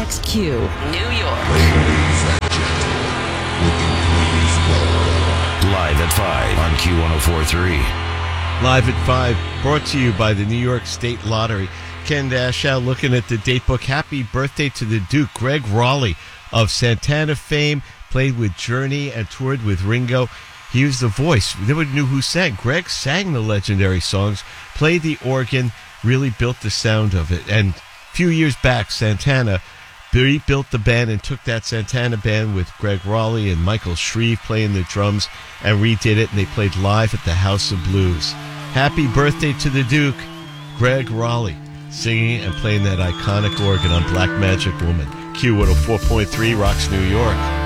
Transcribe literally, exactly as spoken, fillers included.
X Q, New York. Ladies and gentlemen, would you please welcome Live at five on Q one oh four point three. Live at five, brought to you by the New York State Lottery. Ken Dashow looking at the date book. Happy birthday to the Duke. Greg Raleigh of Santana fame, played with Journey and toured with Ringo. He was the voice. Nobody knew who sang. Greg sang the legendary songs, played the organ, really built the sound of it. And a few years back, Santana rebuilt the band and took that Santana band with Greg Raleigh and Michael Shreve playing the drums and redid it, and they played live at the House of Blues. Happy birthday to the Duke, Greg Raleigh, singing and playing that iconic organ on Black Magic Woman. Q one oh four point three rocks New York.